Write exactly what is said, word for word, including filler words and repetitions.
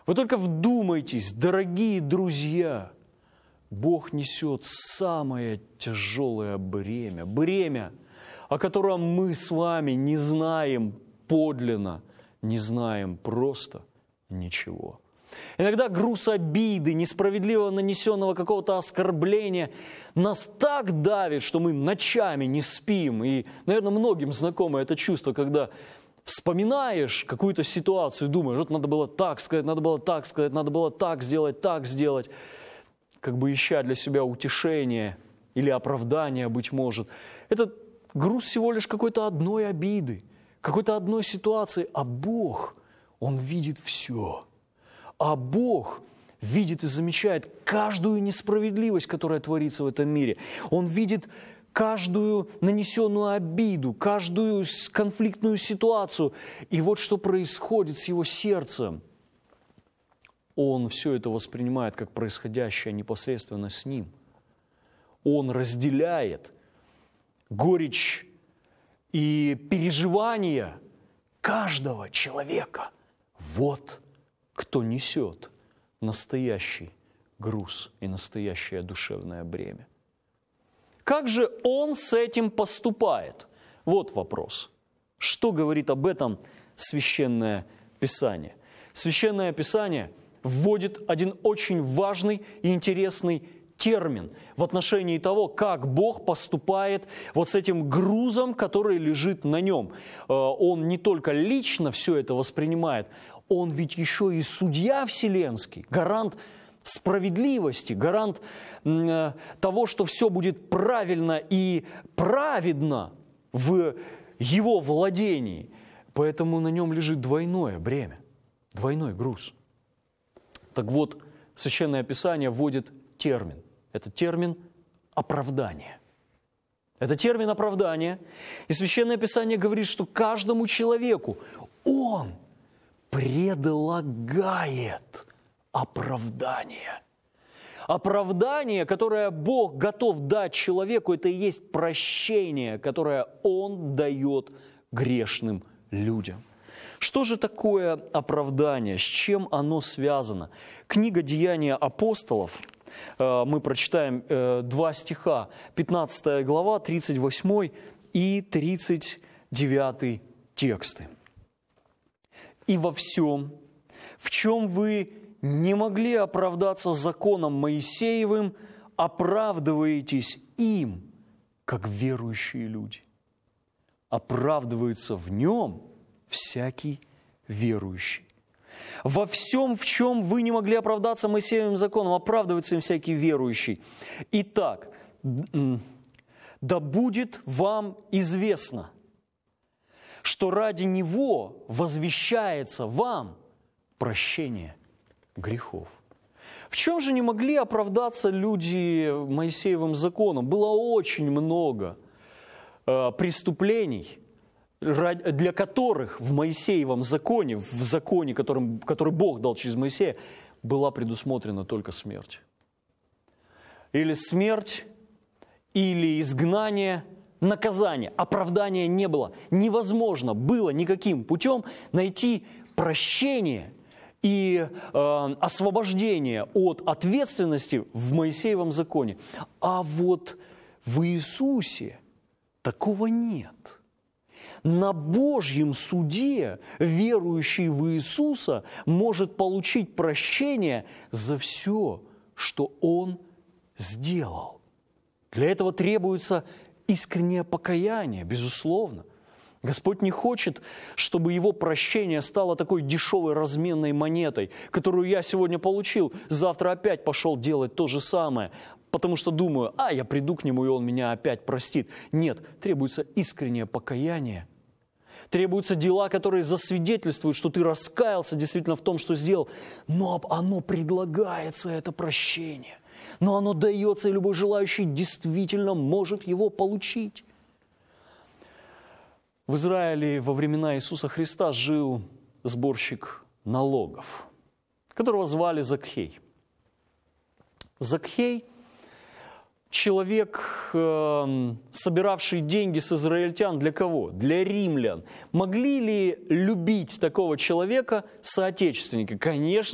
Вы только вдумайтесь, дорогие друзья, Бог несет самое тяжелое бремя, бремя, о котором мы с вами не знаем подлинно, не знаем просто ничего. Иногда груз обиды, несправедливо нанесенного какого-то оскорбления нас так давит, что мы ночами не спим. И, наверное, многим знакомо это чувство, когда вспоминаешь какую-то ситуацию, думаешь, вот надо было так сказать, надо было так сказать, надо было так сделать, так сделать, как бы ища для себя утешение или оправдание, быть может. Этот груз всего лишь какой-то одной обиды, какой-то одной ситуации, а Бог, Он видит все. А Бог видит и замечает каждую несправедливость, которая творится в этом мире. Он видит каждую нанесенную обиду, каждую конфликтную ситуацию. И вот что происходит с его сердцем. Он все это воспринимает как происходящее непосредственно с ним. Он разделяет горечь и переживания каждого человека. Вот кто несет настоящий груз и настоящее душевное бремя. Как же он с этим поступает? Вот вопрос. Что говорит об этом Священное Писание? Священное Писание вводит один очень важный и интересный термин в отношении того, как Бог поступает вот с этим грузом, который лежит на нем. Он не только лично все это воспринимает, Он ведь еще и судья вселенский, гарант справедливости, гарант того, что все будет правильно и праведно в его владении. Поэтому на нем лежит двойное бремя, двойной груз. Так вот, Священное Писание вводит термин. Это термин оправдания. Это термин оправдания. И Священное Писание говорит, что каждому человеку он предлагает оправдание. Оправдание, которое Бог готов дать человеку, это и есть прощение, которое Он дает грешным людям. Что же такое оправдание? С чем оно связано? Книга «Деяния апостолов», мы прочитаем два стиха, пятнадцатая глава, тридцать восьмой и тридцать девятый тексты. «И во всем, в чем вы не могли оправдаться законом Моисеевым, оправдываетесь им, как верующие люди. Оправдывается в нем всякий верующий. Во всем, в чем вы не могли оправдаться Моисеевым законом, оправдывается им всякий верующий. Итак, да будет вам известно, что ради Него возвещается вам прощение грехов». В чем же не могли оправдаться люди Моисеевым законом? Было очень много э, преступлений, для которых в Моисеевом законе, в законе, которым, который Бог дал через Моисея, была предусмотрена только смерть. Или смерть, или изгнание, наказание. Оправдания не было. Невозможно было никаким путем найти прощение и э, освобождение от ответственности в Моисеевом законе. А вот в Иисусе такого нет. На Божьем суде верующий в Иисуса может получить прощение за все, что Он сделал. Для этого требуется искреннее покаяние, безусловно. Господь не хочет, чтобы Его прощение стало такой дешевой разменной монетой, которую я сегодня получил, завтра опять пошел делать то же самое, потому что думаю, а, я приду к Нему, и Он меня опять простит. Нет, требуется искреннее покаяние. Требуются дела, которые засвидетельствуют, что ты раскаялся действительно в том, что сделал. Но оно предлагается, это прощение. Но оно дается, и любой желающий действительно может его получить. В Израиле во времена Иисуса Христа жил сборщик налогов, которого звали Закхей. Закхей – человек, э, собиравший деньги с израильтян для кого? Для римлян. Могли ли любить такого человека соотечественники? Конечно.